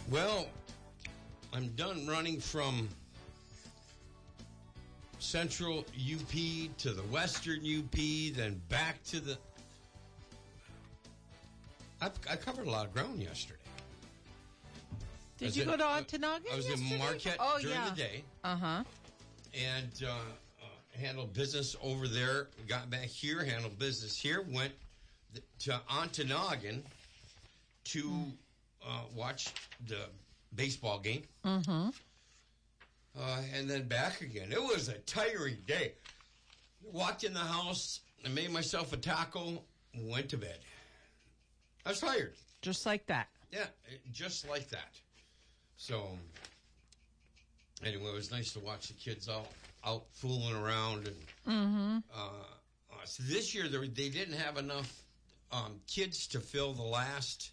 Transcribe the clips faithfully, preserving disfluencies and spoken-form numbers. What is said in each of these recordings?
Well, I'm done running from Central U P to the Western U P, then back to the... I've, I covered a lot of ground yesterday. Did you go to Ontonagon I was yesterday? in Marquette oh, during yeah. the day. Uh-huh. And uh, uh, handled business over there. Got back here, handled business here. Went th- to Ontonagon to uh, watch the baseball game. Mm-hmm. Uh, and then back again. It was a tiring day. Walked in the house and made myself a taco. Went to bed. I was tired. Just like that. Yeah, just like that. So, anyway, it was nice to watch the kids out, out fooling around. And Mm-hmm. uh, uh, so this year, they, they didn't have enough um, kids to fill the last,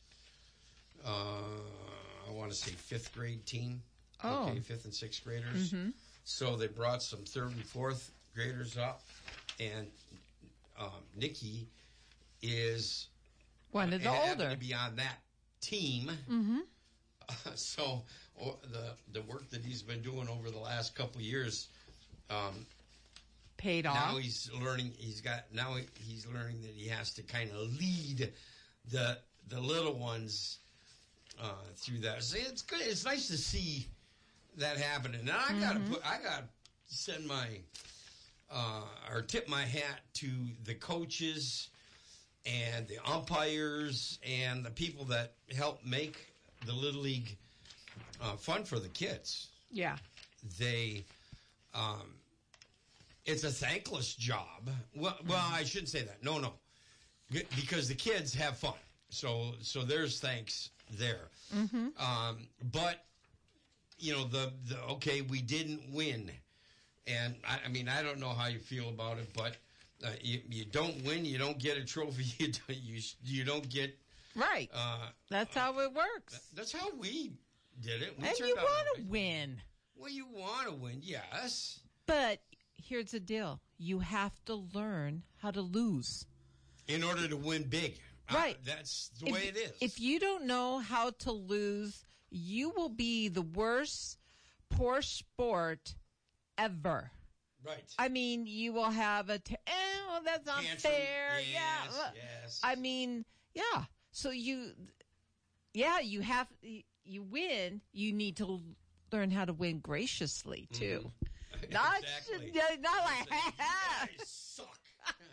uh, I want to say, fifth grade team. Oh. Okay, fifth and sixth graders. Mm-hmm. So they brought some third and fourth graders up. And um, Nikki is... One of the happened older. to be on that team. Mm-hmm. Uh, so or the the work that he's been doing over the last couple of years um, paid off. Now he's learning. He's got now he, he's learning that he has to kind of lead the the little ones uh, through that. So it's good. It's nice to see that happening. And I gotta Mm-hmm. put. I gotta send my uh, or tip my hat to the coaches and the umpires and the people that help make the Little League uh, fun for the kids. Yeah. They, um, it's a thankless job. Well, well, I shouldn't say that. No, no. Because the kids have fun. So, so there's thanks there. Mm-hmm. Um, but, you know, the, the, okay, we didn't win. And, I, I mean, I don't know how you feel about it, but Uh, you, you don't win, you don't get a trophy, you don't, you, you don't get... Right. Uh, that's how it works. That's how we did it. We and you want to win. Well, you want to win, yes. But here's the deal. You have to learn how to lose. In order to win big. Right. Uh, that's the if, way it is. If you don't know how to lose, you will be the worst poor sport ever. Right. I mean, you will have a, t- eh, well, that's not Tantrum. fair. Yes, yeah. yes. I mean, yeah. So you, yeah, you have, you win. You need to learn how to win graciously, too. Mm-hmm. Not, exactly. not like, you guys suck.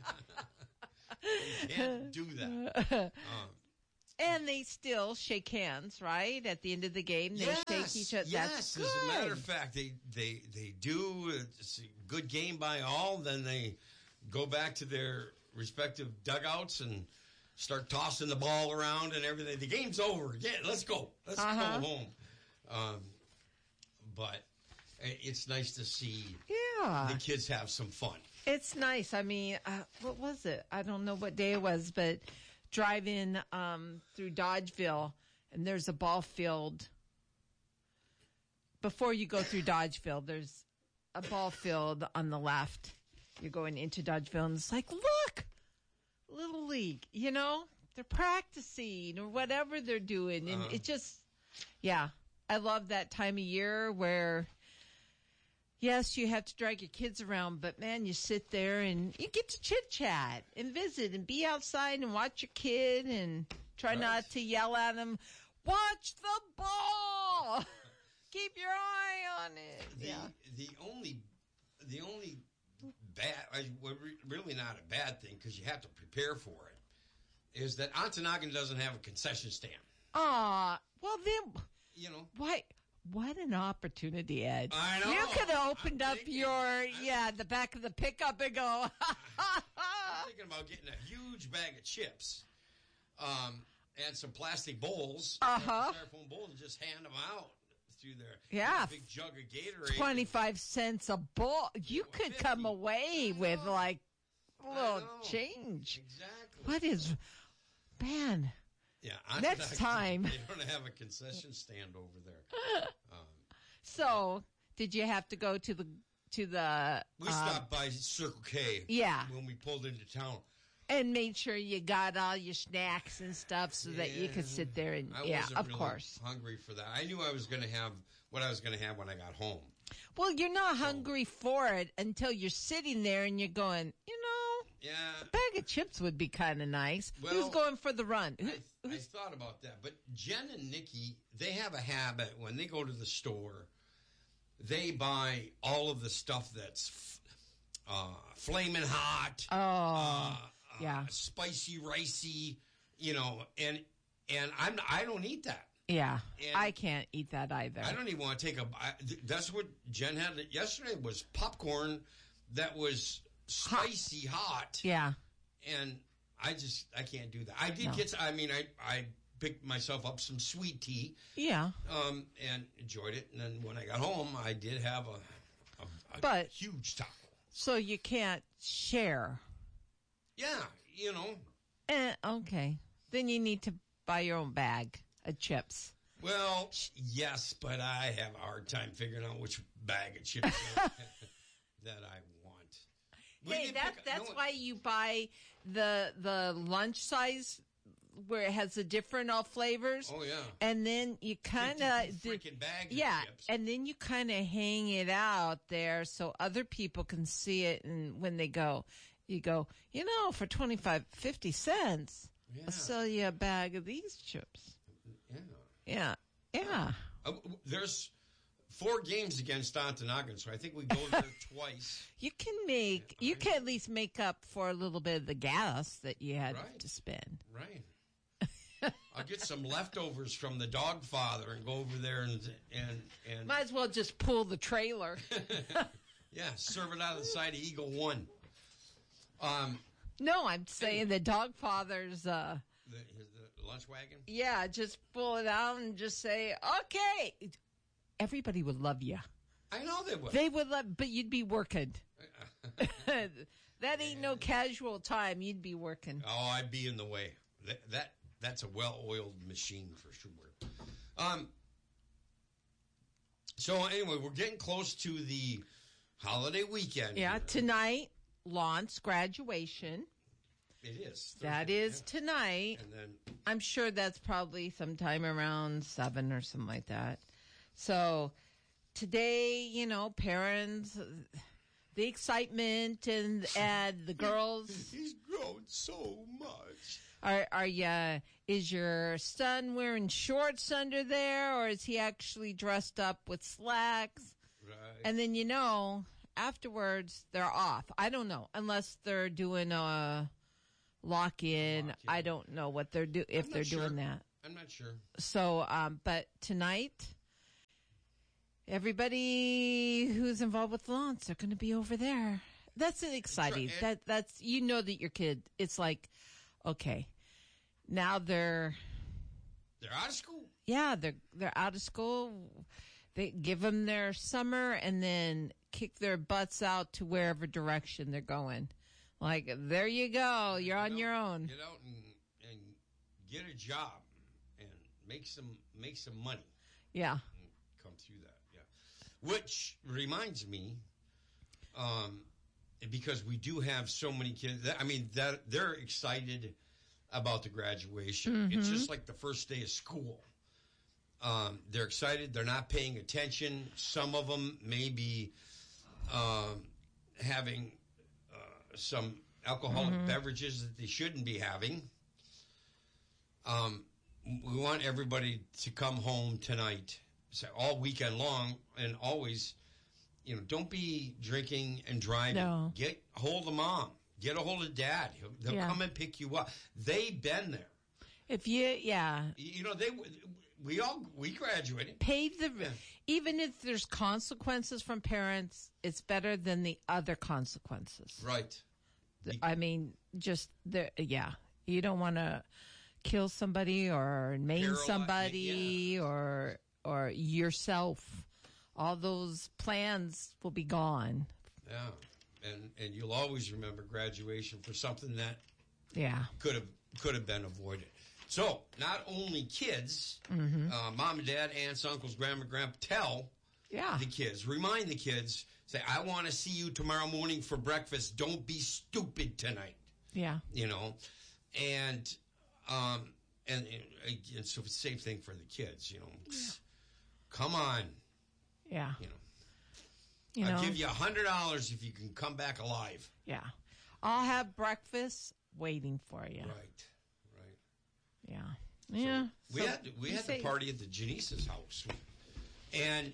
You can't do that. Um, And they still shake hands, right? At the end of the game, they yes, shake each other. Yes, That's as good. a matter of fact, they, they, they do. It's a good game by all. Then they go back to their respective dugouts and start tossing the ball around and everything. The game's over. Yeah, let's go. Let's Uh-huh. go home. Um, but it's nice to see Yeah. the kids have some fun. It's nice. I mean, uh, what was it? I don't know what day it was, but driving um, through Dodgeville, and there's a ball field. Before you go through Dodgeville, there's a ball field on the left. You're going into Dodgeville, and it's like, look, Little League, you know? They're practicing or whatever they're doing. And Uh-huh. it just, yeah. I love that time of year where, yes, you have to drag your kids around, but man, you sit there and you get to chit chat and visit and be outside and watch your kid and try Right. not to yell at them. Watch the ball. Keep your eye on it. The, yeah. the only, the only bad, I- well, re- really not a bad thing because you have to prepare for it, is that Ontonagon doesn't have a concession stand. Ah, well then, You know, why? What an opportunity, Ed. I know. You could have opened I'm up thinking- your, I'm- yeah, the back of the pickup and go, I'm thinking about getting a huge bag of chips, um, and some plastic bowls, Uh-huh. styrofoam bowls, and just hand them out through there. Yeah. Get a big jug of Gatorade. twenty-five cents a bowl. You Well, could fifty. come away I with know. like a I little know. change. Exactly. What is, man? Yeah. Next Ontonagon, time. They don't have a concession stand over there. Um, So, did you have to go to the to the? we um, stopped by Circle K. Yeah. When we pulled into town. And made sure you got all your snacks and stuff so that you could sit there and, I yeah, wasn't of really course. hungry for that. I knew I was going to have what I was going to have when I got home. Well, you're not hungry for it until you're sitting there and you're going, you know, Yeah. a bag of chips would be kind of nice. Well, Who's going for the run? Who, I, I thought about that. But Jen and Nikki, they have a habit when they go to the store, they buy all of the stuff that's uh, flaming hot. Oh, uh, yeah. Uh, spicy, ricey, you know, and and I'm I don't eat that. Yeah, And I can't eat that either. I don't even want to take a. I, that's what Jen had yesterday was popcorn that was spicy hot. hot yeah, and I just I can't do that. I did No. get. I mean, I I picked myself up some sweet tea. Yeah, Um, and enjoyed it. And then when I got home, I did have a, a, a But- huge taco. so you can't share. Yeah, you know. Eh, okay, then you need to buy your own bag of chips. Well, yes, but I have a hard time figuring out which bag of chips that, that I want. We Hey, did that, pick- that's no, why you buy the the lunch size where it has the different all flavors. Oh, yeah. And then you kind of freaking bags yeah, of chips. and then you kind of hang it out there so other people can see it, and when they go, you go, you know, for twenty-five, fifty cents, Yeah. I'll sell you a bag of these chips. Yeah. Yeah, yeah. Uh, w- there's four games against Ontonagon, so I think we go there twice. You can make, you can at least make up for a little bit of the gas that you had Right. to spend. Right. I'll get some leftovers from the dog father and go over there and and and Might as well just pull the trailer. yeah, serve it out of the side of Eagle One. Um, No, I'm saying the dog father's, uh, the, the lunch wagon. yeah, just pull it out and just say, okay. Everybody would love you. I know they would. They would love, but you'd be working. That ain't no casual time. You'd be working. Oh, I'd be in the way. That, that that's a well-oiled machine for sure. Um. So anyway, we're getting close to the holiday weekend. Yeah, here. tonight, Lance graduation. It is. That Thursday, is yeah. tonight. And then I'm sure that's probably sometime around seven or something like that. So today, you know, parents, the excitement and and the girls. he's grown so much. Are are you? Is your son wearing shorts under there, or is he actually dressed up with slacks? Right. And then you know, afterwards they're off. I don't know unless they're doing a lock in. Lock-in. I don't know what they're do if I'm not they're sure. doing that. I'm not sure. So, um, but tonight, everybody who's involved with Lance are going to be over there. That's exciting. Sure, and- That that's you know that your kid. It's like, okay, now they're They're out of school. yeah they're they're out of school. They give them their summer and then kick their butts out to wherever direction they're going. Like there you go, you're on Get your out- own. Get out and, and get a job and make some make some money. Yeah. And come through that, yeah. Which reminds me, um, because we do have so many kids. That, I mean, that they're excited about the graduation. It's just like the first day of school. Um, they're excited. They're not paying attention. Some of them may be um, having uh, some alcoholic beverages that they shouldn't be having. Um, we want everybody to come home tonight, so all weekend long, and always, you know, don't be drinking and driving. No. Get hold of mom. Get a hold of dad. He'll, they'll Yeah. come and pick you up. They've been there. If you yeah. You know, they we all we graduated. Pay the even if there's consequences from parents, it's better than the other consequences. Right. I mean, just the yeah, you don't want to kill somebody or maim Paralyze- somebody or or yourself. All those plans will be gone. Yeah. And and you'll always remember graduation for something that Yeah. could have could have been avoided. So, not only kids, Mm-hmm. uh, mom and dad, aunts, uncles, grandma, grandpa, tell Yeah. the kids, remind the kids, say, I want to see you tomorrow morning for breakfast. Don't be stupid tonight. Yeah. You know, and um, and, and, and so it's the same thing for the kids. You know, yeah. Come on. Yeah. You know, you I'll know, give you a hundred dollars if you can come back alive. Yeah, I'll have breakfast waiting for you. Right. Right. Yeah. Yeah. So we so had we had the party at the Janice's house, and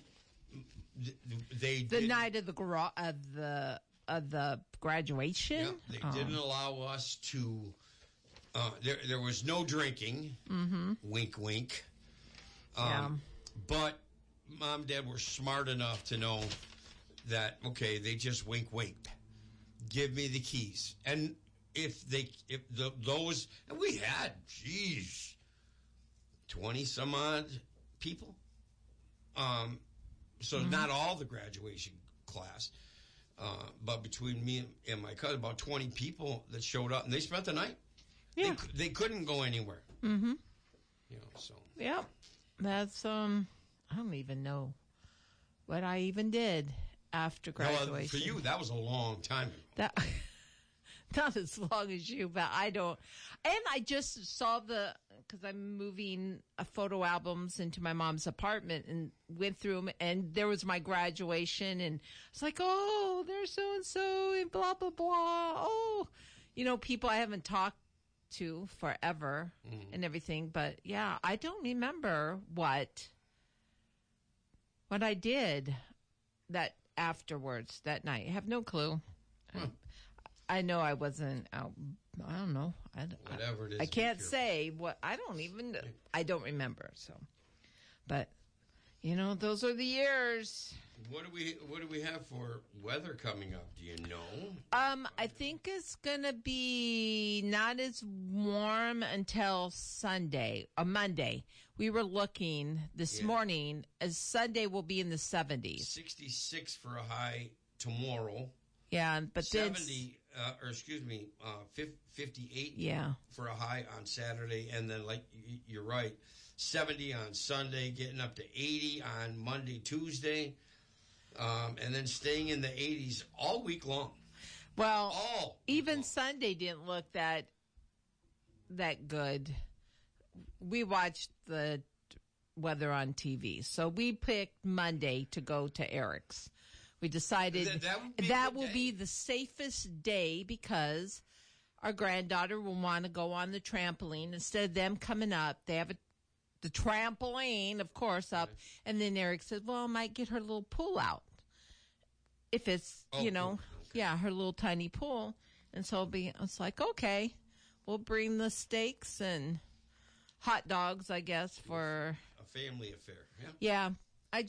they the did, night of the gra- of the of the graduation. Yeah, they oh. didn't allow us to. Uh, there there was no drinking. Mm-hmm. Wink, wink. Um, yeah. But mom and dad were smart enough to know that okay, they just wink, wink. Give me the keys, and if they if the, those and we had geez. twenty some odd people. Um, so mm-hmm. not all the graduation class, uh, but between me and, and my cousin, about twenty people that showed up, and they spent the night. Yeah, they, they couldn't go anywhere. Mm-hmm. You know, so yeah, that's um, I don't even know what I even did after graduation. No, for you, that was a long time ago. That. Not as long as you, but I don't. And I just saw the, because I'm moving uh, photo albums into my mom's apartment and went through them, and there was my graduation, and it's like, oh, there's so and so, and blah, blah, blah. Oh, you know, people I haven't talked to forever mm-hmm. and everything. But yeah, I don't remember what, what I did that afterwards that night. I have no clue. Huh. I know I wasn't out. I don't know. I, Whatever it is. I can't say what. I don't even. I don't remember. So, but you know, those are the years. What do we What do we have for weather coming up? Do you know? Um, I think it's gonna be not as warm until Sunday or Monday. We were looking this yeah. morning. As Sunday will be in the seventies. Sixty-six for a high tomorrow. Yeah, but seventy, uh, or excuse me, uh, fifty-eight yeah. for a high on Saturday, and then, like you're right, seventy on Sunday, getting up to eighty on Monday, Tuesday, um, and then staying in the eighties all week long. Well, all even long. Sunday didn't look that that good. We watched the weather on T V, so we picked Monday to go to Eric's. We decided that, that, would be, that will be the safest day because our granddaughter will want to go on the trampoline instead of them coming up. They have a, the trampoline, of course, up. Right. And then Eric said, well, I might get her little pool out. If it's, oh, you know, okay. yeah, her little tiny pool. And so it'll be, it's like, okay, we'll bring the steaks and hot dogs, I guess, for a family affair. Yeah. Yeah.